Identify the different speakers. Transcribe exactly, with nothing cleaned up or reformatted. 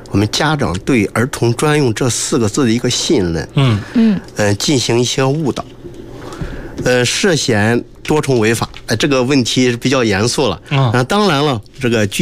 Speaker 1: 我们家长对儿童专用这四个字的一个信任，
Speaker 2: 嗯
Speaker 1: 嗯呃进行一些误导，呃涉嫌多重违法，呃这个问题是比较严肃了。
Speaker 2: 啊、
Speaker 1: 呃，当然了，这个具